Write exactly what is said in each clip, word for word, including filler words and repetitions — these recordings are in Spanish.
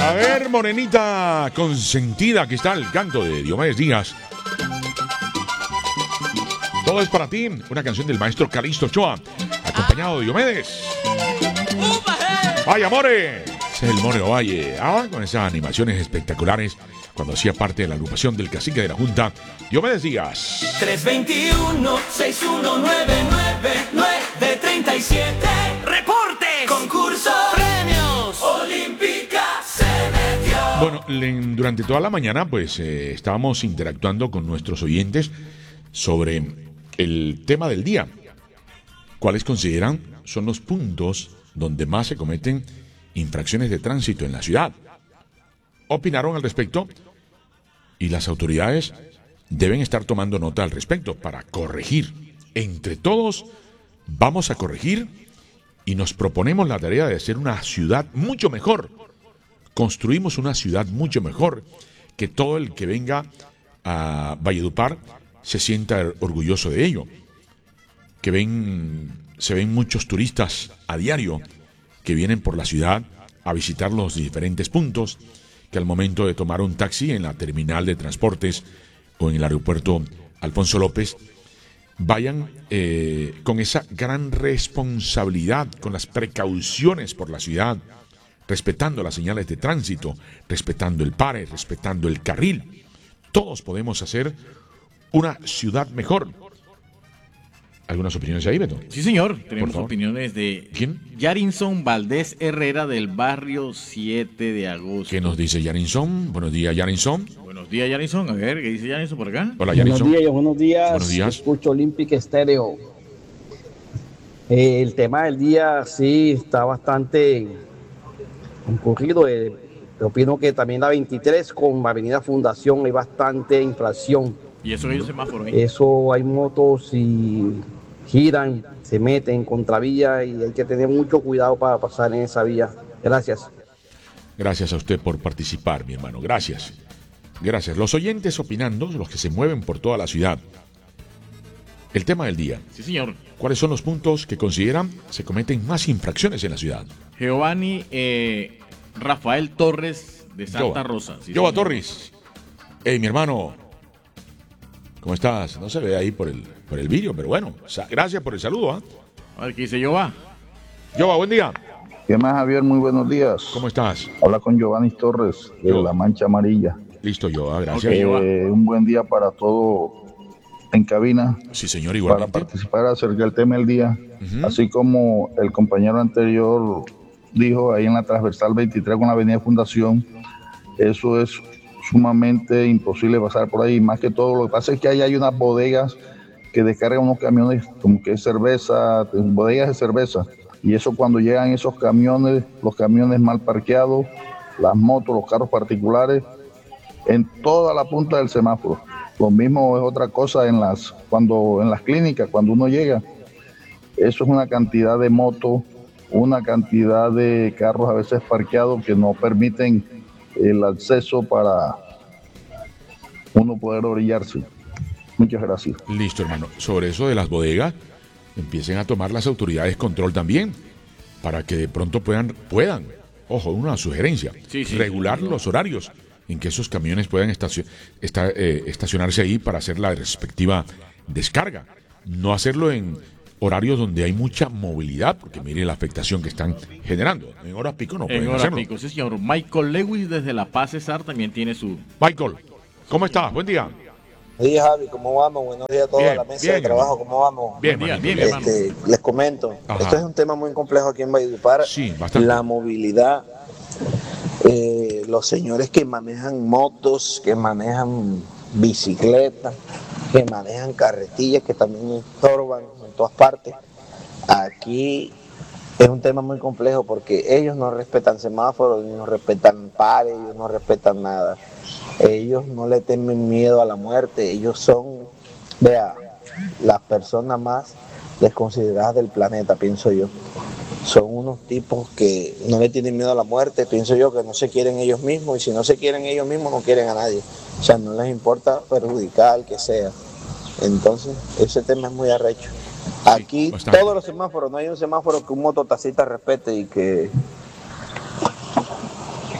A ver, morenita consentida, aquí está el canto de Diomedes Díaz. Todo es para ti, una canción del maestro Calixto Ochoa, acompañado de Diomedes. ¡Vaya, more! Ese es el More Valle, ah, con esas animaciones espectaculares cuando hacía parte de la agrupación del cacique de la Junta, Diomedes Díaz. tres dos uno, seis uno nueve nueve, nueve tres siete. ¡Reporte! ¡Concurso! ¡Premios! ¡Olímpica se metió! Bueno, durante toda la mañana pues eh, estábamos interactuando con nuestros oyentes sobre el tema del día. ¿Cuáles consideran son los puntos donde más se cometen infracciones de tránsito en la ciudad? Opinaron al respecto y las autoridades deben estar tomando nota al respecto para corregir. Entre todos vamos a corregir y nos proponemos la tarea de hacer una ciudad mucho mejor. Construimos una ciudad mucho mejor, que todo el que venga a Valledupar se sienta orgulloso de ello. Que ven, se ven muchos turistas a diario que vienen por la ciudad a visitar los diferentes puntos, que al momento de tomar un taxi en la terminal de transportes o en el aeropuerto Alfonso López, vayan eh, con esa gran responsabilidad, con las precauciones por la ciudad, respetando las señales de tránsito, respetando el pare, respetando el carril. Todos podemos hacer una ciudad mejor. ¿Algunas opiniones ahí, Beto? Sí, señor. Tenemos opiniones de... ¿Quién? Yarinson Valdés Herrera del barrio siete de agosto. ¿Qué nos dice Yarinson? Buenos días, Yarinson. Buenos días, Yarinson. A ver, ¿qué dice Yarinson por acá? Hola, Yarinson. Buenos días, buenos días. Buenos días. Escucho Olympic Stereo. Eh, el tema del día sí está bastante concurrido. Eh, opino que también la veintitrés con la avenida Fundación hay bastante infracción. Y eso hay un semáforo ahí. Eso hay motos y giran, se meten en contravía y hay que tener mucho cuidado para pasar en esa vía. Gracias. Gracias a usted por participar, mi hermano. Gracias. Gracias. Los oyentes opinando, los que se mueven por toda la ciudad. El tema del día. Sí, señor. ¿Cuáles son los puntos que consideran se cometen más infracciones en la ciudad? Giovanni eh, Rafael Torres de Santa Yoba. Rosa. Sí, Yoba Torres. Hey, mi hermano. ¿Cómo estás? No se ve ahí por el, por el vídeo, pero bueno, gracias por el saludo. ¿eh? A ver, ¿qué dice Yoba? Yoba, buen día. ¿Qué más, Javier? Muy buenos días. ¿Cómo estás? Habla con Giovanni Torres, de Yoba. La Mancha Amarilla. Listo, Yoba, gracias. Okay, eh, un buen día para todo en cabina. Sí, señor, igualmente. Para participar acerca del tema del día. Uh-huh. Así como el compañero anterior dijo, ahí en la transversal veintitrés con la avenida Fundación, eso es sumamente imposible pasar por ahí. Más que todo, lo que pasa es que ahí hay unas bodegas que descargan unos camiones como que es cerveza, bodegas de cerveza, y eso cuando llegan esos camiones, los camiones mal parqueados, las motos, los carros particulares, en toda la punta del semáforo. Lo mismo es otra cosa en las, cuando, en las clínicas, cuando uno llega, eso es una cantidad de motos, una cantidad de carros a veces parqueados que no permiten el acceso para uno poder orillarse. Muchas gracias. Listo, hermano. Sobre eso de las bodegas, empiecen a tomar las autoridades control también, para que de pronto puedan, puedan, ojo, una sugerencia, sí, sí, regular sí, sí. los horarios en que esos camiones puedan estacion, esta, eh, estacionarse ahí para hacer la respectiva descarga. No hacerlo en horarios donde hay mucha movilidad, porque mire la afectación que están generando. En horas pico no pueden En horas hacerlo. pico, sí, señor. Michael Lewis desde La Paz, Cesar, también tiene su... Michael, ¿cómo estás? Buen día. Buenos días, Javi, ¿cómo vamos? Buenos días a toda Bien, la mesa bien, de trabajo, ¿cómo vamos? Bien, Buen día, bien, bien, Este, les comento, Ajá. esto es un tema muy complejo aquí en Valledupar. Sí, bastante. La movilidad, eh, los señores que manejan motos, que manejan bicicletas, que manejan carretillas, que también estorban en todas partes. Aquí es un tema muy complejo porque ellos no respetan semáforos, no respetan pares, ellos no respetan nada. Ellos no le temen miedo a la muerte, ellos son, vea, las personas más desconsideradas del planeta, pienso yo. Son unos tipos que no le tienen miedo a la muerte, pienso yo que no se quieren ellos mismos, y si no se quieren ellos mismos no quieren a nadie. O sea, no les importa perjudicar al que sea. Entonces, ese tema es muy arrecho. Aquí Sí, todos los semáforos, no hay un semáforo que un mototaxista respete y que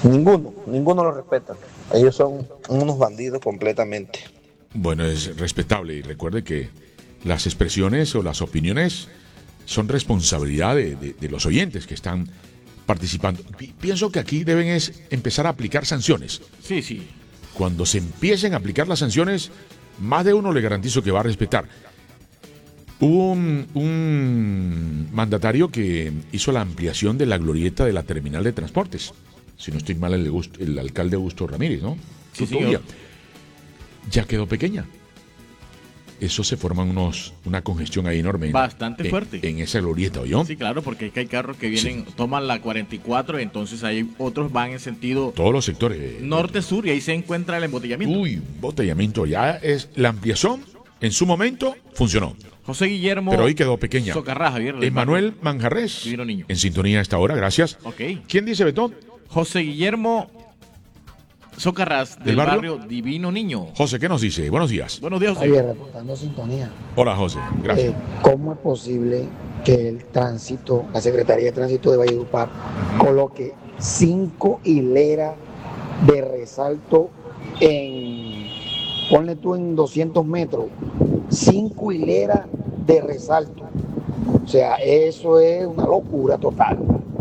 Ninguno, ninguno lo respeta. Ellos son unos bandidos completamente. Bueno, es respetable y recuerde que las expresiones o las opiniones son responsabilidad de, de, de los oyentes que están participando. Pi- pienso que aquí deben es empezar a aplicar sanciones. Sí, sí. Cuando se empiecen a aplicar las sanciones, más de uno le garantizo que va a respetar. Hubo un, un mandatario que hizo la ampliación de la glorieta de la terminal de transportes. Si no estoy mal, el, Augusto- el alcalde Augusto Ramírez, ¿no? Sí, Frutovía. señor. Ya quedó pequeña. Eso se forma unos, una congestión ahí enorme. en- Bastante en- fuerte. En, esa glorieta, ¿oyó? Sí, claro, porque es que hay carros que vienen, toman la cuarenta y cuatro, entonces hay otros van en sentido Todos los sectores. eh, norte-sur y ahí se encuentra el embotellamiento. Uy, botellamiento. Ya es la ampliación. En su momento funcionó. José Guillermo Pero hoy quedó pequeña. Socarrás, Javier. del Emanuel Manjarres. Divino Niño. En sintonía a esta hora, gracias. Ok. ¿Quién dice, Betón? José Guillermo Socarrás, del ¿Del barrio? barrio? Divino Niño. José, ¿qué nos dice? Buenos días. Buenos días, José. Javier, reportando sintonía. Hola, José. Gracias. Eh, ¿Cómo es posible que el tránsito, la Secretaría de Tránsito de Valledupar, coloque cinco hileras de resalto en, ponle tú en doscientos metros, cinco hileras de resalto? O sea, eso es una locura total.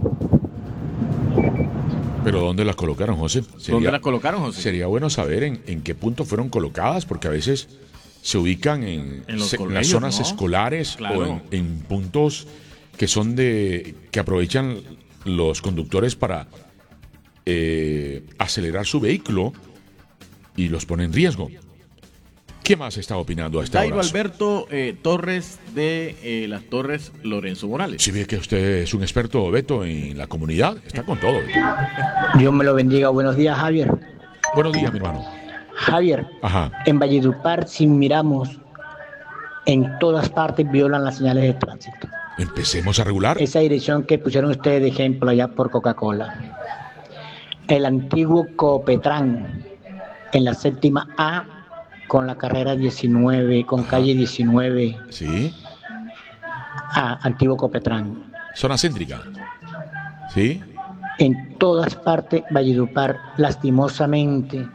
Pero ¿dónde las colocaron, José? ¿Dónde Sería, las colocaron, José? sería bueno saber en, en qué punto fueron colocadas, porque a veces se ubican en, En los se- en colegios, las zonas ¿no? escolares Claro. o en, en puntos que son de que aprovechan los conductores para eh, acelerar su vehículo y los pone en riesgo. ¿Qué más está opinando a esta Dairo hora? Alberto eh, Torres de eh, las Torres Lorenzo Morales. Si ve que usted es un experto, Beto, en la comunidad, está con todo. Beto. Dios me lo bendiga. Buenos días, Javier. Buenos días, mi hermano. Javier, Ajá. en Valledupar, si miramos, en todas partes violan las señales de tránsito. Empecemos a regular. Esa dirección que pusieron ustedes de ejemplo allá por Coca-Cola. El antiguo Copetrán, en la séptima A, con la carrera diecinueve, con calle diecinueve, Sí. A, antiguo Copetrán. Zona céntrica. Sí. En todas partes, Valledupar, lastimosamente,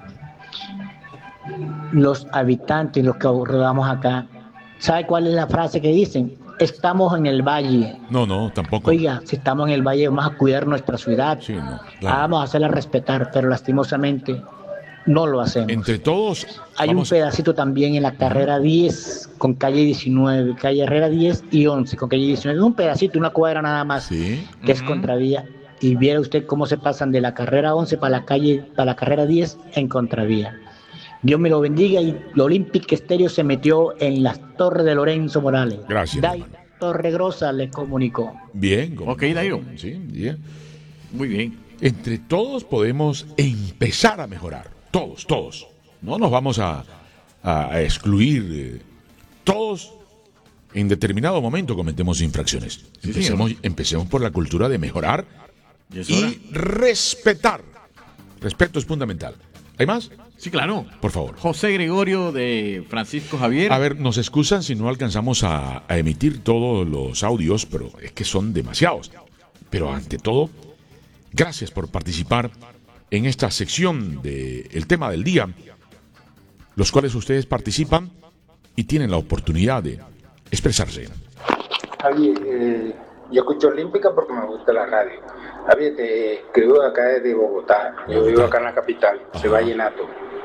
los habitantes, los que rodamos acá, ¿sabe cuál es la frase que dicen? Estamos en el valle. No, no, tampoco. Oiga, si estamos en el valle, vamos a cuidar nuestra ciudad. Sí, no. Ah, claro. vamos a hacerla respetar, pero lastimosamente no lo hacemos. Entre todos, Hay vamos- un pedacito también en la carrera diez con calle diecinueve, calle Herrera diez y once con calle diecinueve. Un pedacito, una cuadra nada más, Sí. que es Ujú. contravía. Y viera usted cómo se pasan de la carrera once para la calle, para la carrera diez en contravía. Dios me lo bendiga y el Olympic Estéreo se metió en las torres de Lorenzo Morales. Gracias, Dai hermano. Torregrosa le comunicó. Bien. como- Ok, Dairo. Sí, bien. Muy bien. Entre todos podemos empezar a mejorar. Todos, todos. No nos vamos a, a- a excluir. eh, Todos en determinado momento cometemos infracciones. Sí, empecemos, señor. empecemos por la cultura de mejorar ¿Y es hora? y respetar. Respeto es fundamental. ¿Hay más? Sí, claro. Por favor. José Gregorio de Francisco Javier. A ver, nos excusan si no alcanzamos a, a emitir todos los audios, pero es que son demasiados. Pero ante todo, gracias por participar en esta sección del tema del día, los cuales ustedes participan y tienen la oportunidad de expresarse. Javier, eh, yo escucho Olímpica porque me gusta la radio. Javier, te escribo acá desde Bogotá. Yo vivo acá en la capital, de Ajá. Vallenato.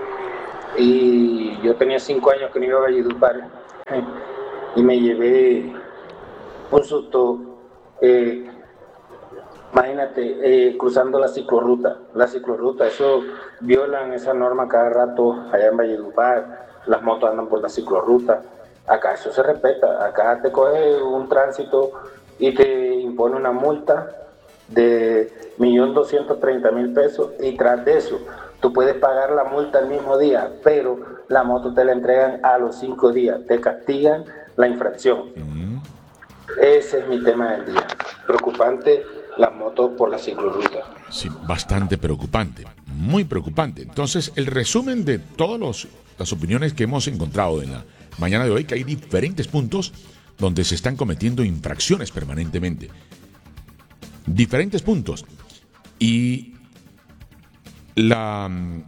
Y yo tenía cinco años que no iba a Valledupar. eh, Y me llevé un susto. eh, imagínate, eh, cruzando la ciclorruta. La ciclorruta, eso violan esa norma cada rato allá en Valledupar. Las motos andan por la ciclorruta. Acá eso se respeta. Acá te coge un tránsito y te impone una multa de un millón doscientos treinta mil pesos, y tras de eso tú puedes pagar la multa el mismo día, pero la moto te la entregan a los cinco días, te castigan la infracción. Ese es mi tema del día. Preocupante las motos por la ciclorruta. Sí, bastante preocupante, muy preocupante. Entonces, el resumen de todas las opiniones que hemos encontrado en la mañana de hoy, que hay diferentes puntos donde se están cometiendo infracciones permanentemente. Diferentes puntos. Y la,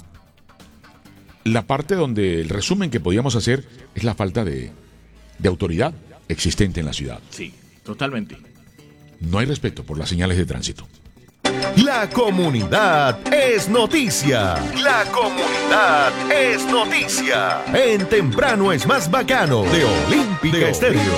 la parte donde el resumen que podíamos hacer es la falta de, de autoridad existente en la ciudad. Sí, totalmente. No hay respeto por las señales de tránsito. La comunidad es noticia. La comunidad es noticia. En Temprano es más bacano de Olímpica Estéreo.